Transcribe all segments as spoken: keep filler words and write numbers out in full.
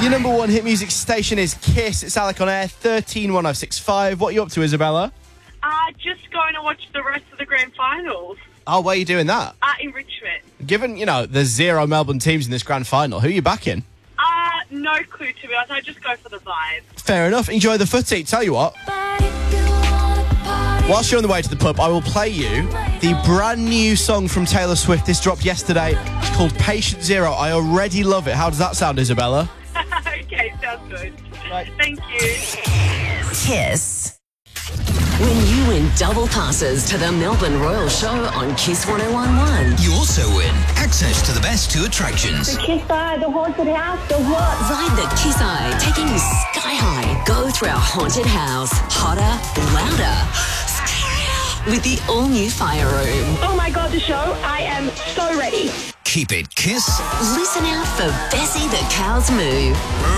Your number one hit music station is Kiss. It's Alec on air, thirteen one oh six five. What are you up to, Isabella? Uh, just going to watch the rest of the grand finals. Oh, where are you doing that? Uh, in Richmond. Given, you know, there's zero Melbourne teams in this grand final, who are you backing? Uh, no clue, to be honest. I just go for the vibe. Fair enough. Enjoy the footy. Tell you what. Whilst you're on the way to the pub, I will play you the brand new song from Taylor Swift. This dropped yesterday. It's called Patient Zero. I already love it. How does that sound, Isabella? Okay, sounds good. Right. Thank you. Kiss. When you win double passes to the Melbourne Royal Show on Kiss one oh one one. You also win access to the best two attractions. The Kiss Eye, the haunted house, the what? Ride the Kiss Eye, taking you sky high. Go through our haunted house. Hotter, louder, scarier. With the all-new fire room. Oh my God, the show. I am so ready. Keep it Kiss. Listen out for Bessie the Cow's Moo.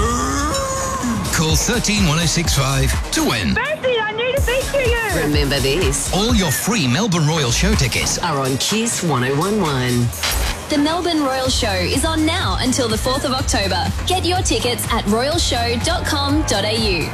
Call one three one oh six five to win. Bessie, I need to speak to you. Remember this. All your free Melbourne Royal Show tickets are on Kiss one oh one one. The Melbourne Royal Show is on now until the fourth of October. Get your tickets at royal show dot com dot a u.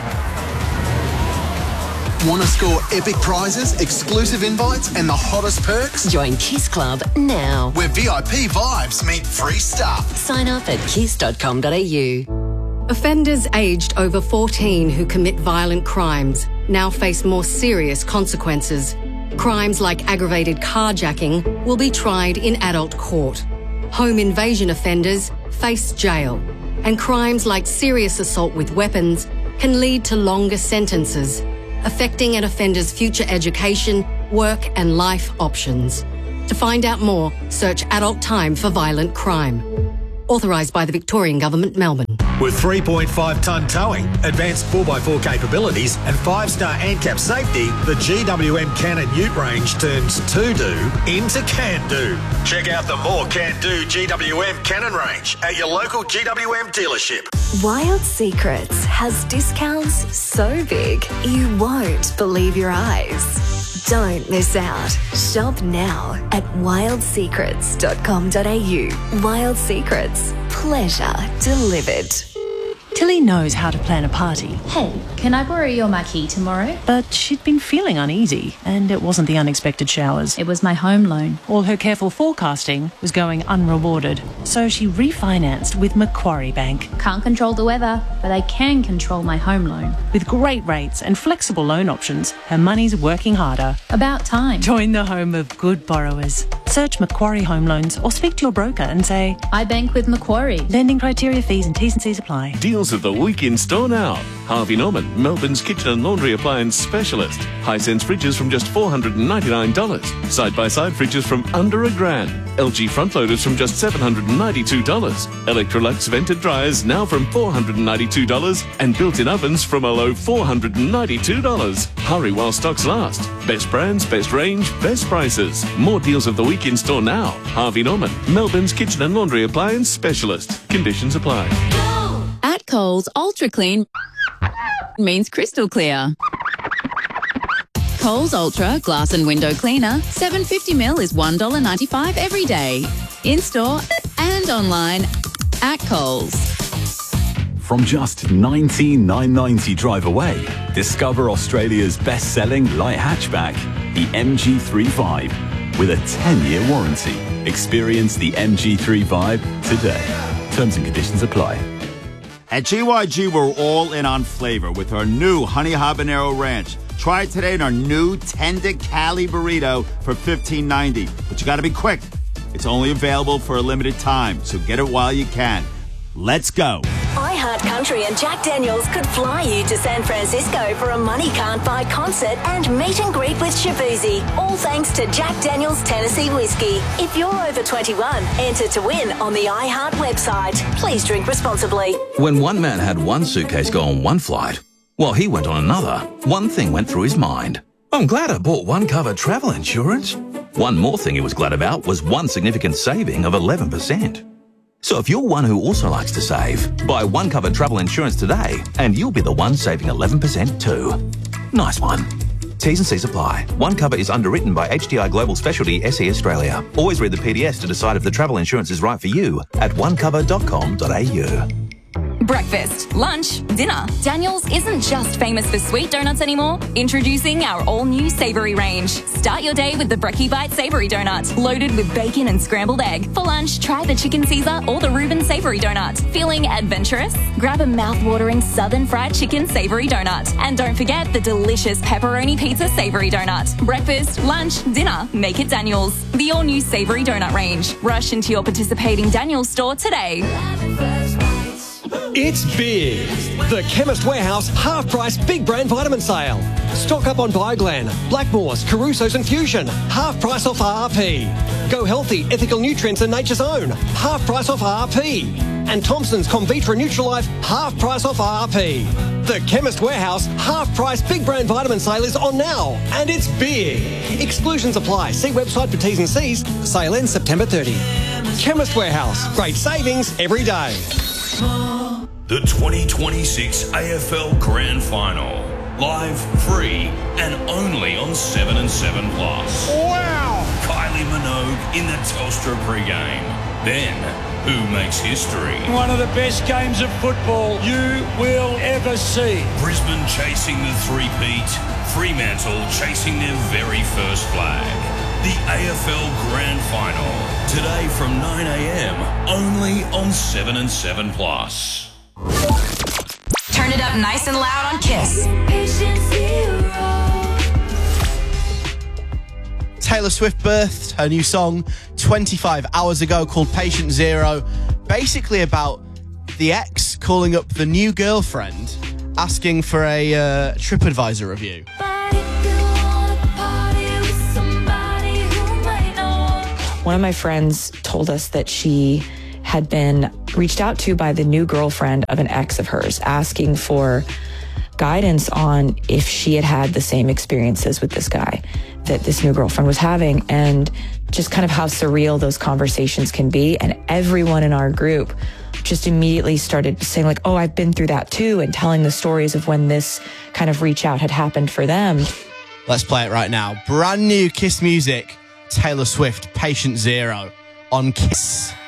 Want to score epic prizes, exclusive invites, and the hottest perks? Join Kiss Club now. Where V I P vibes meet free stuff. Sign up at kiss dot com dot a u. Offenders aged over fourteen who commit violent crimes now face more serious consequences. Crimes like aggravated carjacking will be tried in adult court. Home invasion offenders face jail. And crimes like serious assault with weapons can lead to longer sentences, affecting an offender's future education, work and life options. To find out more, search Adult Time for Violent Crime. Authorised by the Victorian Government, Melbourne. With three point five tonne towing, advanced four by four capabilities and five star ANCAP safety, the G W M Cannon Ute range turns to-do into can-do. Check out the more can-do G W M Cannon range at your local G W M dealership. Wild Secrets has discounts so big you won't believe your eyes. Don't miss out. Shop now at wild secrets dot com dot a u. Wild Secrets. Pleasure delivered. Tilly knows how to plan a party. Hey, can I borrow your marquee tomorrow? But she'd been feeling uneasy, and it wasn't the unexpected showers. It was my home loan. All her careful forecasting was going unrewarded, so she refinanced with Macquarie Bank. Can't control the weather, but I can control my home loan. With great rates and flexible loan options, her money's working harder. About time. Join the home of good borrowers. Search Macquarie Home Loans or speak to your broker and say, I bank with Macquarie. Lending criteria, fees and T's and C's apply. Deals of the week in store now. Harvey Norman, Melbourne's kitchen and laundry appliance specialist. Hisense fridges from just four hundred ninety-nine dollars. Side-by-side fridges from under a grand. L G front loaders from just seven hundred ninety-two dollars. Electrolux vented dryers now from four hundred ninety-two dollars. And built-in ovens from a low four hundred ninety-two dollars. Hurry while stocks last. Best brands, best range, best prices. More deals of the week in store now. Harvey Norman, Melbourne's kitchen and laundry appliance specialist. Conditions apply. At Coles, Ultra Clean means crystal clear. Coles Ultra Glass and Window Cleaner, seven hundred fifty milliliters is one dollar ninety-five every day. In-store and online at Coles. From just nineteen thousand nine hundred ninety drive away, discover Australia's best-selling light hatchback, the M G thirty-five, with a ten-year warranty. Experience the M G thirty-five today. Terms and conditions apply. At G Y G, we're all in on flavor with our new Honey Habanero Ranch. Try it today in our new Tender Cali Burrito for fifteen ninety. But you gotta be quick. It's only available for a limited time, so get it while you can. Let's go. iHeartCountry and Jack Daniels could fly you to San Francisco for a money can't buy concert and meet and greet with Shabuzi. All thanks to Jack Daniels Tennessee Whiskey. If you're over twenty-one, enter to win on the iHeart website. Please drink responsibly. When one man had one suitcase go on one flight, while he went on another, one thing went through his mind. I'm glad I bought one cover travel insurance. One more thing he was glad about was one significant saving of eleven percent. So if you're one who also likes to save, buy one cover travel insurance today and you'll be the one saving eleven percent too. Nice one. T's and C's apply. One cover is underwritten by H D I Global Specialty S E Australia. Always read the P D S to decide if the travel insurance is right for you at one cover dot com dot a u. Breakfast, lunch, dinner. Daniel's isn't just famous for sweet donuts anymore. Introducing our all-new savoury range. Start your day with the Brekkie Bite Savoury Donut, loaded with bacon and scrambled egg. For lunch, try the Chicken Caesar or the Reuben Savoury Donut. Feeling adventurous? Grab a mouth-watering Southern Fried Chicken Savoury Donut. And don't forget the delicious Pepperoni Pizza Savoury Donut. Breakfast, lunch, dinner, make it Daniel's. The all-new Savoury Donut range. Rush into your participating Daniel's store today. It's big. The Chemist Warehouse half-price big brand vitamin sale. Stock up on Bioglan, Blackmores, Caruso's and Fusion. Half price off R R P. Go Healthy, Ethical Nutrients and Nature's Own. Half price off R R P. And Thompson's Convitra Nutrilife, half price off R R P. The Chemist Warehouse half-price big brand vitamin sale is on now, and it's big. Exclusions apply. See website for T's and C's. Sale ends September thirtieth. Chemist Warehouse. Great savings every day. The twenty twenty-six A F L Grand Final. Live, free, and only on seven and seven Plus. Wow! Kylie Minogue in the Telstra pregame. Then, who makes history? One of the best games of football you will ever see. Brisbane chasing the three-peat. Fremantle chasing their very first flag. The A F L Grand Final. Today from nine a.m. only on seven and seven Plus. Turn it up nice and loud on Kiss. Taylor Swift birthed her new song twenty-five hours ago called Patient Zero, basically about the ex calling up the new girlfriend asking for a uh, TripAdvisor review. One of my friends told us that she had been reached out to by the new girlfriend of an ex of hers, asking for guidance on if she had had the same experiences with this guy that this new girlfriend was having, and just kind of how surreal those conversations can be. And everyone in our group just immediately started saying like, oh, I've been through that too, and telling the stories of when this kind of reach out had happened for them. Let's play it right now. Brand new Kiss music, Taylor Swift, Patient Zero on Kiss.